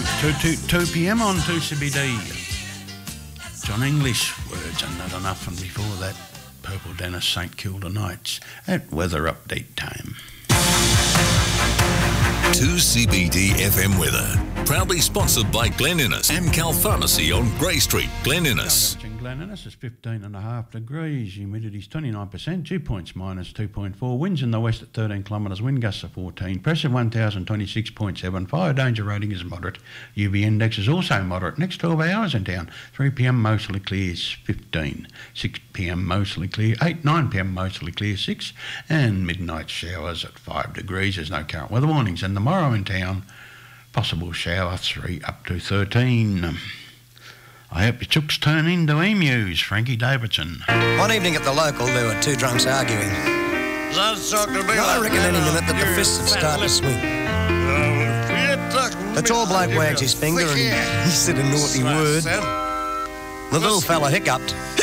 2 p.m. on 2CBD. John English, Words Are Not Enough, and before that, Purple Dennis, St Kilda Knights at weather update time. 2CBD FM weather. Proudly sponsored by Glen Innes, Amcal Pharmacy on Grey Street, Glen Innes. Glen Innes is 15.5 degrees, humidity's 29%, dew points minus 2.4, winds in the west at 13 kilometres, wind gusts of 14, pressure 1026.7, fire danger rating is moderate, UV index is also moderate. Next 12 hours in town, 3 p.m. mostly clear 15, 6 p.m. mostly clear 8, 9 p.m. mostly clear 6, and midnight showers at 5 degrees. There's no current weather warnings. And tomorrow in town, possible shower 3 up to 13. I hope your chooks turn into emus. Frankie Davidson. One evening at the local, there were two drunks arguing. I reckon any minute that the fists would start to swing. The tall bloke wagged his finger and he said a naughty word. The little fella hiccuped.